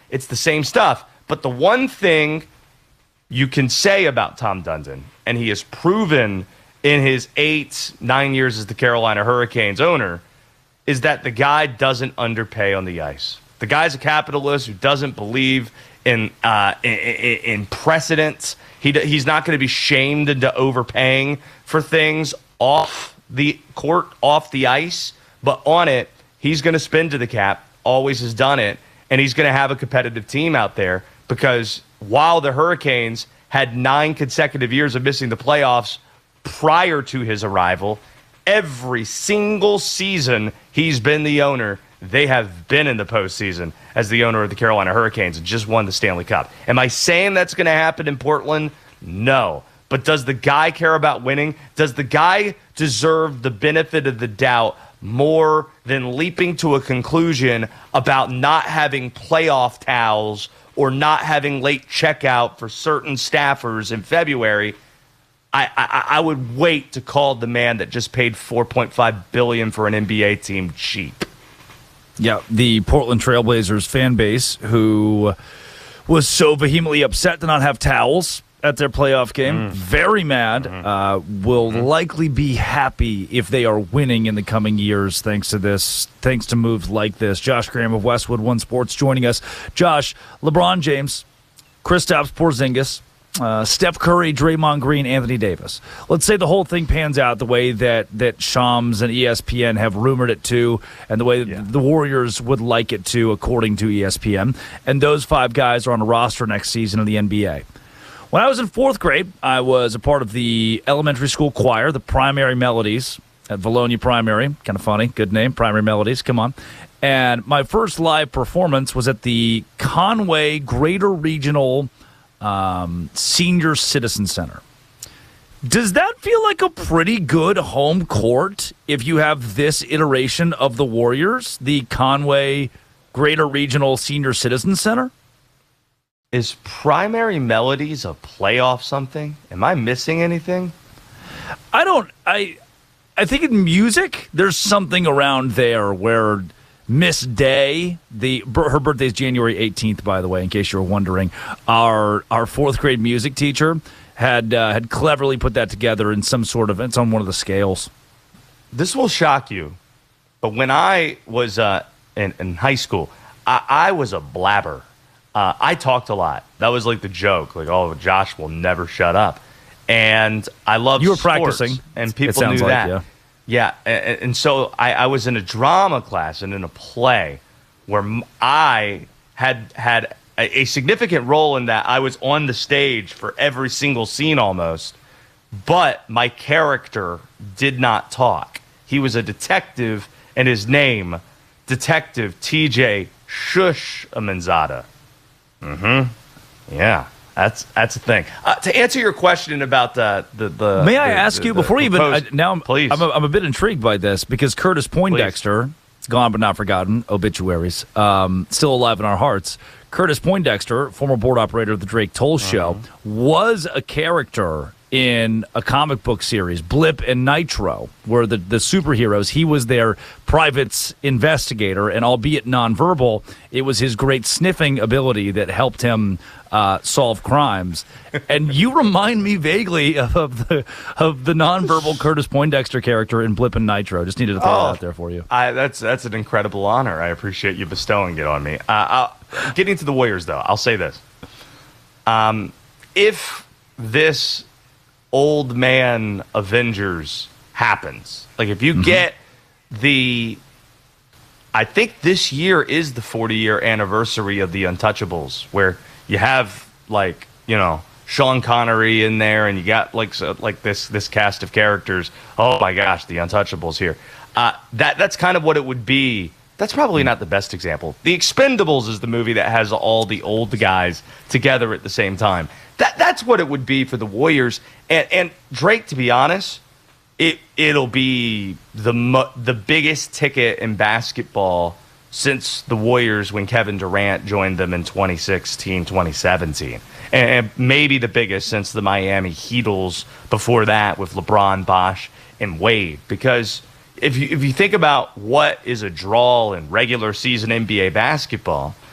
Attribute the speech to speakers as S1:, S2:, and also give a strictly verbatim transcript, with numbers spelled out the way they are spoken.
S1: it's the same stuff. But the one thing you can say about Tom Dundon, and he has proven in his eight, nine years as the Carolina Hurricanes owner, is that the guy doesn't underpay on the ice. The guy's a capitalist who doesn't believe in uh, in, in precedent. He he's not going to be shamed into overpaying for things off the court, off the ice, but on it, he's going to spend to the cap. Always has done it, and he's going to have a competitive team out there because while the Hurricanes had nine consecutive years of missing the playoffs prior to his arrival, every single season he's been the owner, they have been in the postseason as the owner of the Carolina Hurricanes and just won the Stanley Cup. Am I saying that's going to happen in Portland? No. But does the guy care about winning? Does the guy deserve the benefit of the doubt more than leaping to a conclusion about not having playoff towels or not having late checkout for certain staffers in February? I, I, I would wait to call the man that just paid four point five billion dollars for an N B A team cheap.
S2: Yeah, the Portland Trailblazers fan base who was so vehemently upset to not have towels at their playoff game, mm. very mad, mm-hmm. uh, will mm-hmm. likely be happy if they are winning in the coming years thanks to this, thanks to moves like this. Josh Graham of Westwood One Sports joining us. Josh, LeBron James, Kristaps Porzingis, Uh, Steph Curry, Draymond Green, Anthony Davis. Let's say the whole thing pans out the way that, that Shams and E S P N have rumored it to, and the way that yeah. the Warriors would like it to, according to E S P N. And those five guys are on a roster next season in the N B A. When I was in fourth grade, I was a part of the elementary school choir, the Primary Melodies at Valonia Primary. Kind of funny. Good name, Primary Melodies. Come on. And my first live performance was at the Conway Greater Regional Um, Senior Citizen Center. Does that feel like a pretty good home court if you have this iteration of the Warriors, the Conway Greater Regional Senior Citizen Center?
S1: Is Primary Melodies a playoff something? Am I missing anything?
S2: I don't. I I think in music, there's something around there where Miss Day, the her birthday is January eighteenth, by the way, in case you were wondering. Our our fourth grade music teacher had uh, had cleverly put that together in some sort of, it's on one of the scales.
S1: This will shock you, but when I was uh, in, in high school, I, I was a blabber. Uh, I talked a lot. That was like the joke, like, oh, Josh will never shut up. And I loved
S2: You were
S1: sports,
S2: practicing,
S1: and people
S2: it
S1: knew
S2: like,
S1: that.
S2: Yeah.
S1: Yeah, and, and so I, I was in a drama class and in a play where I had had a, a significant role in that. I was on the stage for every single scene almost, but my character did not talk. He was a detective, and his name, Detective T J Shush Amanzada. Mm-hmm. Yeah. That's that's a thing. Uh, to answer your question about the the, the
S2: may I
S1: the,
S2: ask
S1: the,
S2: you
S1: the
S2: before you even I, now? I'm,
S1: please.
S2: I'm a, I'm a bit intrigued by this because Curtis Poindexter, it's gone but not forgotten. Obituaries, um, still alive in our hearts. Curtis Poindexter, former board operator of the Drake Toll Show, uh-huh. was a character in a comic book series, Blip and Nitro, where the, the superheroes, he was their private investigator, and albeit nonverbal, it was his great sniffing ability that helped him uh, solve crimes. And you remind me vaguely of, of the of the nonverbal Curtis Poindexter character in Blip and Nitro. Just needed to throw
S1: oh,
S2: that out there for you.
S1: I, that's that's an incredible honor. I appreciate you bestowing it on me. Uh, I'll, getting to the Warriors, though, I'll say this. Um, if this old man Avengers happens, like if you mm-hmm. get the, I think this year is the forty year anniversary of the Untouchables, where you have like, you know, Sean Connery in there, and you got like so, like this this cast of characters. Oh my gosh, the Untouchables here. Uh, that that's kind of what it would be. That's probably not the best example. The Expendables is the movie that has all the old guys together at the same time. That that's what it would be for the Warriors. And and Drake, to be honest, it it'll be the mo- the biggest ticket in basketball since the Warriors when Kevin Durant joined them in twenty sixteen, twenty seventeen. And maybe the biggest since the Miami Heatles before that with LeBron, Bosh, and Wade. Because if you if you think about what is a draw in regular season N B A basketball,